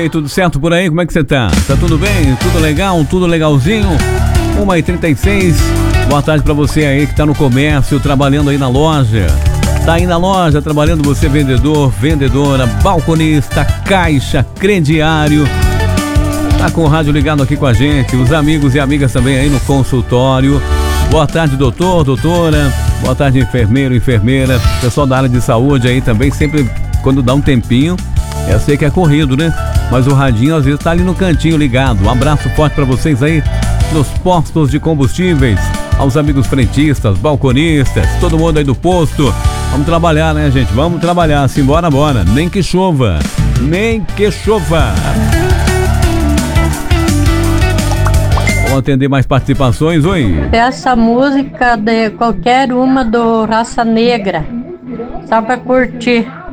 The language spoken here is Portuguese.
aí, tudo certo por aí? Como é que você tá? Tá tudo bem? Tudo legal? Tudo legalzinho? 1h36. Boa tarde pra você aí que tá no comércio, trabalhando aí na loja. Tá aí na loja, trabalhando você vendedor, vendedora, balconista, caixa, crediário. Tá com o rádio ligado aqui com a gente, os amigos e amigas também aí no consultório. Boa tarde, doutor, doutora. Boa tarde, enfermeiro, enfermeira. Pessoal da área de saúde aí também, sempre quando dá um tempinho. Eu sei que é corrido, né? Mas o radinho às vezes tá ali no cantinho ligado. Um abraço forte pra vocês aí nos postos de combustíveis. Aos amigos frentistas, balconistas, todo mundo aí do posto. Vamos trabalhar, né, gente? Vamos trabalhar, simbora, bora. Nem que chova. Nem que chova. Vamos atender mais participações, oi? Essa música de qualquer uma do Raça Negra, só pra curtir.